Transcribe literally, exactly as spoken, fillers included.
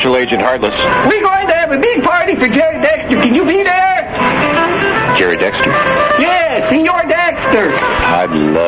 Special Agent Heartless. We're going to have a big party for Jerry Dexter. Can you be there? Jerry Dexter? Yes, Senor Dexter. I'd love